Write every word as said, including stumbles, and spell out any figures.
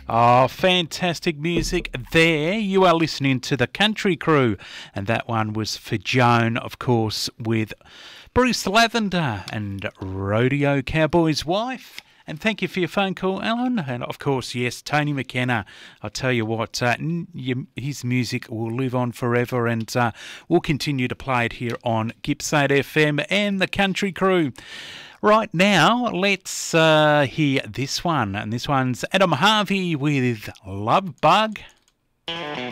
Oh, fantastic music there. You are listening to the Country Crew, and that one was for Joan, of course, with Bruce Lavender and Rodeo Cowboy's Wife. And thank you for your phone call, Alan. And of course, yes, Tony McKenna. I'll tell you what, uh, his music will live on forever, and uh, we'll continue to play it here on Gippsland F M and the Country Crew. Right now, let's uh, hear this one. And this one's Adam Harvey with Love Bug.